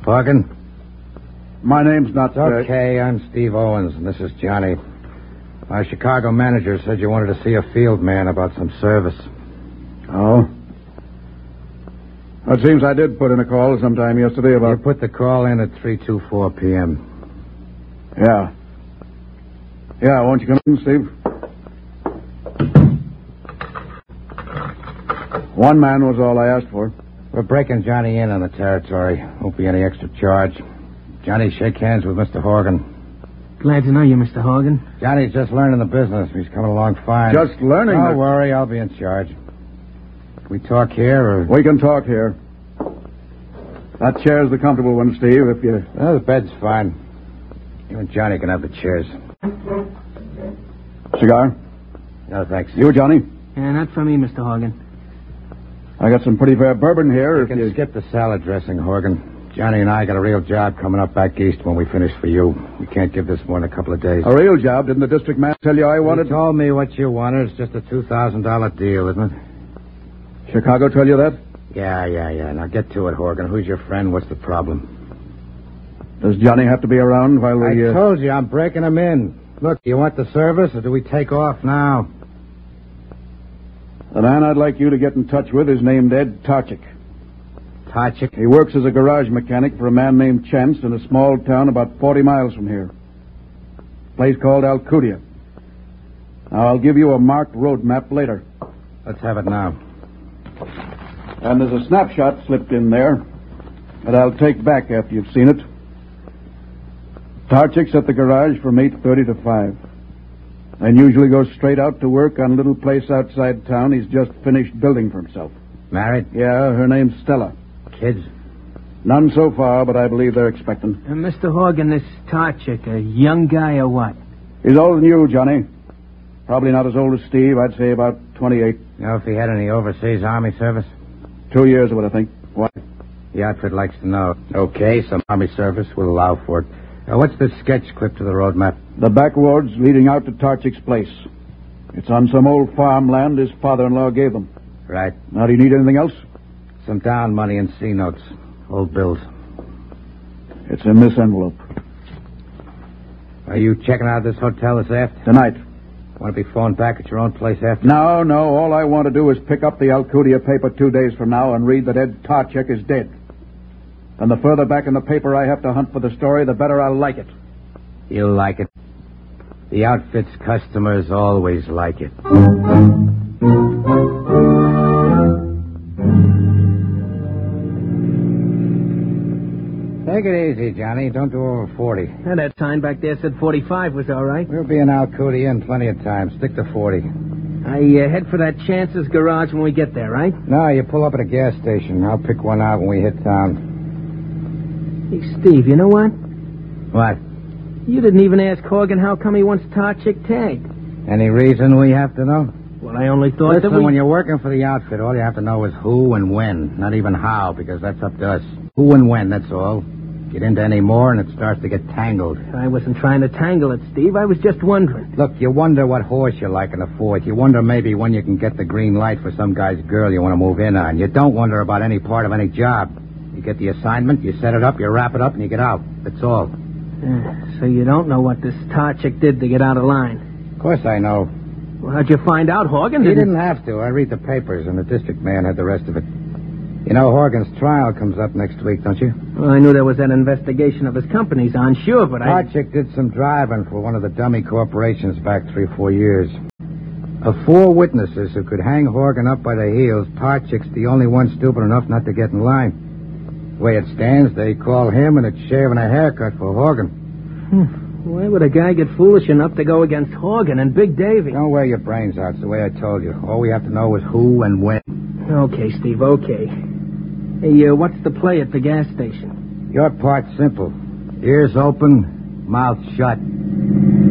Horgan? My name's not... Okay, I'm Steve Owens, and this is Johnny. My Chicago manager said you wanted to see a field man about some service. Oh? It seems I did put in a call sometime yesterday about... You put the call in at 3:24 p.m. Yeah. Yeah, won't you come in, Steve? One man was all I asked for. We're breaking Johnny in on the territory. Won't be any extra charge. Johnny, shake hands with Mr. Horgan. Glad to know you, Mr. Horgan. Johnny's just learning the business. He's coming along fine. Just learning? Don't worry, I'll be in charge. Can we talk here, or... We can talk here. That chair's the comfortable one, Steve, if you... Oh, the bed's fine. You and Johnny can have the chairs. Cigar? No, thanks. You, Johnny? Yeah, not for me, Mr. Horgan. I got some pretty fair bourbon here. You can skip the salad dressing, Horgan. Johnny and I got a real job coming up back east when we finish for you. We can't give this more than a couple of days. A real job? Didn't the district man tell you I wanted... He told me what you wanted. It's just a $2,000 deal, isn't it? Chicago tell you that? Yeah. Now get to it, Horgan. Who's your friend? What's the problem? Does Johnny have to be around while we... I told you, I'm breaking him in. Look, do you want the service, or do we take off now? The man I'd like you to get in touch with is named Ed Tarchik. Tarchik? He works as a garage mechanic for a man named Chance in a small town about 40 miles from here. A place called Alcudia. Now, I'll give you a marked road map later. Let's have it now. And there's a snapshot slipped in there that I'll take back after you've seen it. Tarchik's at the garage from 8:30 to 5. And usually goes straight out to work on a little place outside town he's just finished building for himself. Married? Yeah, her name's Stella. Kids? None so far, but I believe they're expecting. Mr. Horgan, this Tarchik, a young guy or what? He's older than you, Johnny. Probably not as old as Steve. I'd say about 28. You know if he had any overseas Army service? 2 years, what I think. Why? The outfit likes to know. Okay, some Army service will allow for it. What's this sketch clip to the road map? The back roads leading out to Tarchik's place. It's on some old farmland his father-in-law gave them. Right. Now, do you need anything else? Some down money and C notes. Old bills. It's in this envelope. Are you checking out this hotel this afternoon? Tonight. Want to be phoned back at your own place after? No. All I want to do is pick up the Alcudia paper 2 days from now and read that Ed Tarchik is dead. And the further back in the paper I have to hunt for the story, the better I'll like it. You'll like it. The outfit's customers always like it. Take it easy, Johnny. Don't do over 40. And that sign back there said 45 was all right. We'll be in Alcudia in plenty of time. Stick to 40. I head for that Chance's garage when we get there, right? No, you pull up at a gas station. I'll pick one out when we hit town. Hey, Steve, you know what? What? You didn't even ask Horgan how come he wants Tarchik tagged. Any reason we have to know? Well, I only thought Listen, that when you're working for the outfit, all you have to know is who and when, not even how, because that's up to us. Who and when, that's all. Get into any more and it starts to get tangled. I wasn't trying to tangle it, Steve. I was just wondering. Look, you wonder what horse you like in the fourth. You wonder maybe when you can get the green light for some guy's girl you want to move in on. You don't wonder about any part of any job. You get the assignment, you set it up, you wrap it up, and you get out. That's all. So you don't know what this Tarchik did to get out of line? Of course I know. Well, how'd you find out, Horgan? He didn't have to. I read the papers, and the district man had the rest of it. You know Horgan's trial comes up next week, don't you? Well, I knew there was that investigation of his companies on, sure, but Tarchik did some driving for one of the dummy corporations back 3 or 4 years. Of 4 witnesses who could hang Horgan up by the heels, Tarchik's the only one stupid enough not to get in line. The way it stands, they call him and it's shaving a haircut for Horgan. Why would a guy get foolish enough to go against Horgan and Big Davy? Don't wear your brains out. It's the way I told you. All we have to know is who and when. Okay, Steve, okay. Hey, what's the play at the gas station? Your part's simple. Ears open, mouth shut.